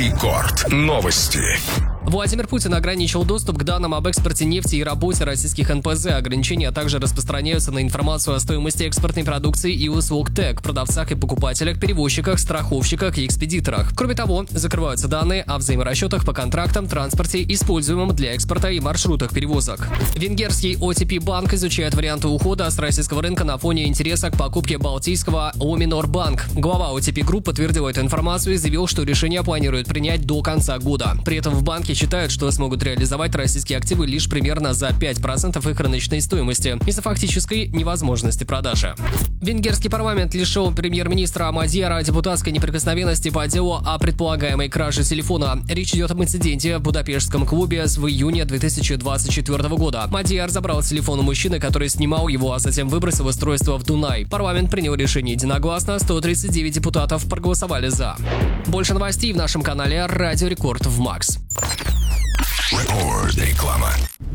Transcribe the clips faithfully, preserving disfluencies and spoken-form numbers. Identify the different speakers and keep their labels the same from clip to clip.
Speaker 1: Рекорд. Новости.
Speaker 2: Владимир Путин ограничил доступ к данным об экспорте нефти и работе российских эн пэ зэ. Ограничения также распространяются на информацию о стоимости экспортной продукции и услуг ТЭК, продавцах и покупателях, перевозчиках, страховщиках и экспедиторах. Кроме того, закрываются данные о взаиморасчетах по контрактам, транспорте, используемом для экспорта и маршрутах перевозок. Венгерский о тэ пи банк изучает варианты ухода с российского рынка на фоне интереса к покупке балтийского Luminor Bank. Глава о тэ пи Group подтвердил эту информацию и заявил, что решение планируют принять до конца года. При этом в банке считают, что смогут реализовать российские активы лишь примерно за пять процентов их рыночной стоимости из-за фактической невозможности продажи. Венгерский парламент лишил премьер-министра Мадьяра депутатской неприкосновенности по делу о предполагаемой краже телефона. Речь идет об инциденте в будапештском клубе в июне две тысячи двадцать четвёртого года. Мадьяр забрал телефон у мужчины, который снимал его, а затем выбросил устройство в Дунай. Парламент принял решение единогласно, сто тридцать девять депутатов проголосовали за. Больше новостей в нашем канале Радио Рекорд в Макс.
Speaker 1: Рекорд. Реклама.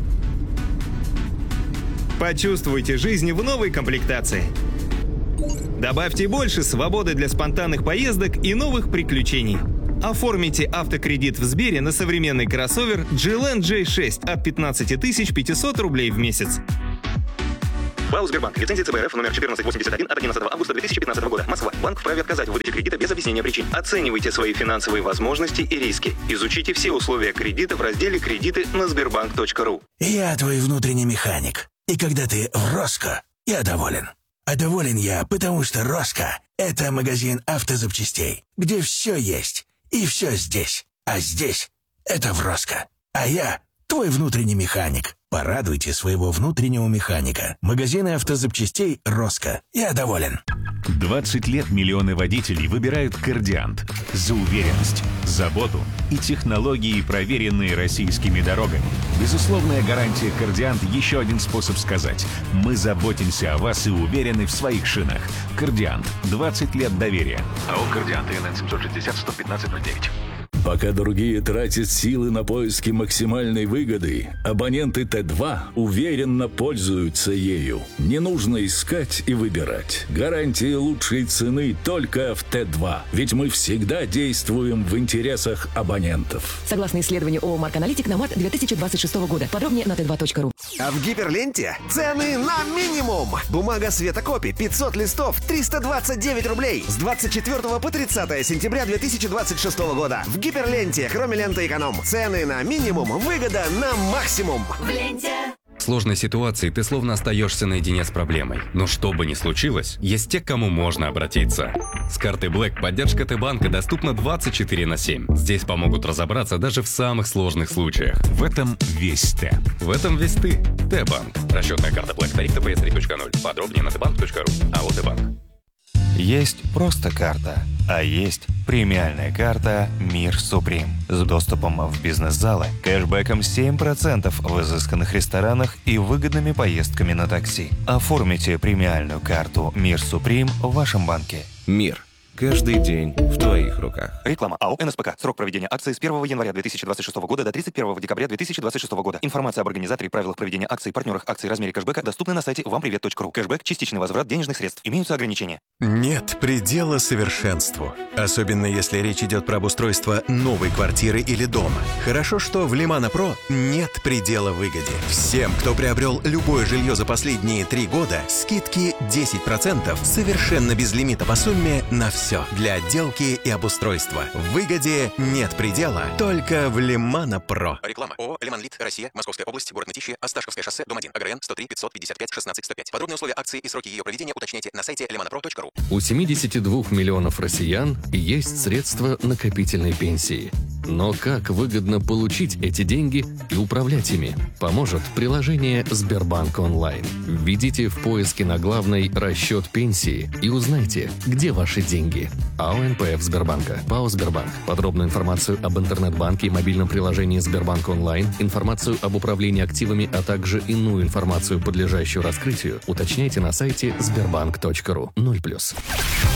Speaker 3: Почувствуйте жизнь в новой комплектации. Добавьте больше свободы для спонтанных поездок и новых приключений. Оформите автокредит в Сбере на современный кроссовер джи эл эн джей шесть от пятнадцать тысяч пятьсот рублей в месяц. ПАО «Сбербанк». Лицензия цэ бэ эр эф номер четырнадцать восемьдесят один от одиннадцатого августа две тысячи пятнадцатого года. Москва. Банк вправе отказать в выдаче кредита без объяснения причин. Оценивайте свои финансовые возможности и риски. Изучите все условия кредита в разделе «Кредиты» на сбербанк точка ру.
Speaker 4: Я твой внутренний механик. И когда ты в Роско, я доволен. А доволен я, потому что Роско – это магазин автозапчастей, где все есть и все здесь. А здесь – это в Роско. А я – твой внутренний механик. Порадуйте своего внутреннего механика. Магазины автозапчастей «Роско». Я доволен.
Speaker 5: двадцать лет миллионы водителей выбирают «Кордиант» за уверенность, заботу и технологии, проверенные российскими дорогами. Безусловная гарантия «Кордиант» – еще один способ сказать: мы заботимся о вас и уверены в своих шинах. «Кордиант» – двадцать лет доверия. АО «Кордиант», ИНН семьсот шестьдесят сто пятнадцать ноль девять.
Speaker 6: Пока другие тратят силы на поиски максимальной выгоды, абоненты Т два уверенно пользуются ею. Не нужно искать и выбирать. Гарантия лучшей цены только в Т два. Ведь мы всегда действуем в интересах абонентов.
Speaker 7: Согласно исследованию ООО «Марк Аналитик» на март две тысячи двадцать шестого года. Подробнее на тэ два точка ру.
Speaker 8: А в Гиперленте цены на минимум. Бумага Светокопи пятьсот листов триста двадцать девять рублей с двадцать четвёртого по тридцатое сентября две тысячи двадцать шестого года. В Гиперленте, кроме ленты эконом. Цены на минимум, выгода на максимум.
Speaker 9: В ленте. В сложной ситуации ты словно остаешься наедине с проблемой. Но что бы ни случилось, есть те, к кому можно обратиться. С карты Black поддержка Т-банка доступна двадцать четыре на семь. Здесь помогут разобраться даже в самых сложных случаях.
Speaker 5: В этом весь Т.
Speaker 9: В этом весь ты. Т-банк. Расчетная карта Black. Тариф тэ пэ эс три точка ноль. Подробнее на тэ банк точка ру. АО Т-банк.
Speaker 10: Есть просто карта, а есть премиальная карта «Мир Суприм» с доступом в бизнес-залы, кэшбэком семь процентов в изысканных ресторанах и выгодными поездками на такси. Оформите премиальную карту «Мир Суприм» в вашем банке.
Speaker 11: Мир. Каждый день в твоих руках.
Speaker 12: Реклама. АО эн эс пэ ка. Срок проведения акции с первого января две тысячи двадцать шестого года до тридцать первого декабря две тысячи двадцать шестого года. Информация об организаторе, правилах проведения акций, партнерах акций, размере кэшбэка доступна на сайте вам привет точка ру. Кэшбэк – частичный возврат денежных средств. Имеются ограничения.
Speaker 13: Нет предела совершенству. Особенно если речь идет про обустройство новой квартиры или дома. Хорошо, что в Лимана Про нет предела выгоде. Всем, кто приобрел любое жилье за последние три года, скидки десять процентов совершенно без лимита по сумме на все. Для отделки и обустройства. В выгоде нет предела, только в Лимана Про.
Speaker 14: Реклама. ООО «Лиманлит. Россия. Московская область. Город Мытищи. Осташковское шоссе. Дом один. АГРН сто три пятьсот пятьдесят пять шестнадцать сто пять. Подробные условия акции и сроки ее проведения уточняйте на сайте лимана про точка ру.
Speaker 15: У семидесяти двух миллионов россиян есть средства накопительной пенсии. Но как выгодно получить эти деньги и управлять ими? Поможет приложение Сбербанк онлайн. Введите в поиске на главной «Расчет пенсии» и узнайте, где ваши деньги. АО эн пэ эф Сбербанка. ПАО Сбербанк. Подробную информацию об интернет-банке и мобильном приложении Сбербанк онлайн, информацию об управлении активами, а также иную информацию, подлежащую раскрытию, уточняйте на сайте сбербанк точка ру. ноль плюс.